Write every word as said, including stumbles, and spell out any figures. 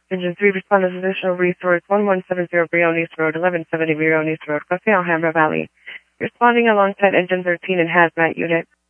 Engine three, respond to additional resource one one seven zero Briones Road, eleven seventy Briones Road, Coffee Alhambra Valley. Responding alongside Engine thirteen and Hazmat Unit.